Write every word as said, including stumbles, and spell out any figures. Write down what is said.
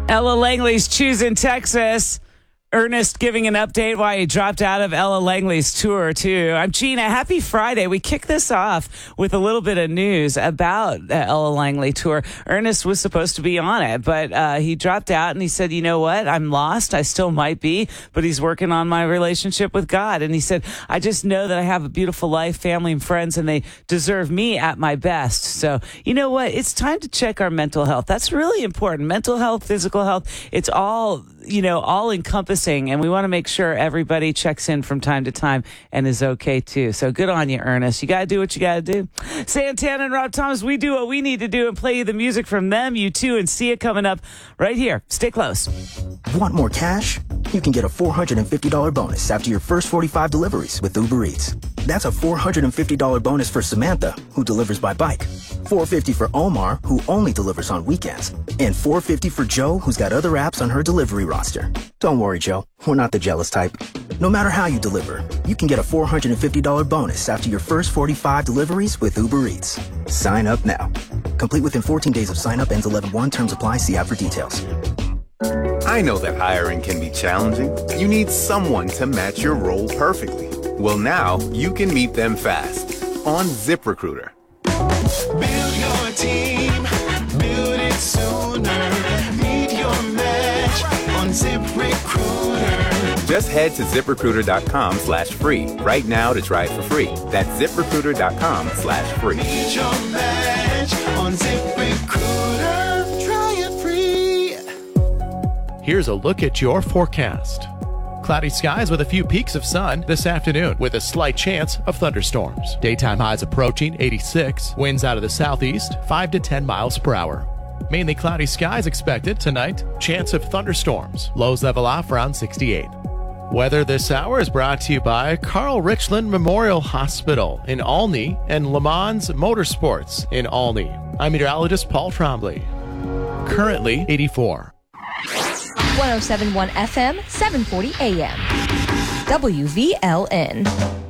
Ella Langley's choosing Texas. Ernest giving an update why he dropped out of Ella Langley's tour, too. I'm Gina. Happy Friday. We kick this off with a little bit of news about the Ella Langley tour. Ernest was supposed to be on it, but uh, he dropped out and he said, you know what? I'm lost. I still might be, but he's working on my relationship with God. And he said, I just know that I have a beautiful life, family, and friends, and they deserve me at my best. So, you know what? It's time to check our mental health. That's really important. Mental health, physical health, it's all, you know, all encompassing. And we want to make sure everybody checks in from time to time and is okay too. So good on you, Ernest. You got to do what you got to do. Santana and Rob Thomas, we do what we need to do and play you the music from them, you too, and see it coming up right here. Stay close. Want more cash? You can get a four hundred fifty dollars bonus after your first forty-five deliveries with Uber Eats. That's a four hundred fifty dollars bonus for Samantha, who delivers by bike, four hundred fifty dollars for Omar, who only delivers on weekends, and four hundred fifty dollars for Joe, who's got other apps on her delivery roster. Don't worry, Joe. We're not the jealous type. No matter how you deliver, you can get a four hundred fifty dollars bonus after your first forty-five deliveries with Uber Eats. Sign up now. Complete within fourteen days of sign up. Ends eleven one. Terms apply. See app for details. I know that hiring can be challenging. You need someone to match your role perfectly. Well, now you can meet them fast on ZipRecruiter. Build your team, build it sooner. Meet your match on ZipRecruiter. Just head to ZipRecruiter.com slash free right now to try it for free. That's ZipRecruiter.com slash free. Meet your match on ZipRecruiter. Try it free. Here's a look at your forecast. Cloudy skies with a few peaks of sun this afternoon with a slight chance of thunderstorms. Daytime highs approaching eighty-six. Winds out of the southeast, five to ten miles per hour. Mainly cloudy skies expected tonight. Chance of thunderstorms. Lows level off around sixty-eight. Weather this hour is brought to you by Carl Richland Memorial Hospital in Olney and Le Mans Motorsports in Olney. I'm meteorologist Paul Trombley. Currently eighty-four. one oh seven point one F M, seven forty A M. W V L N.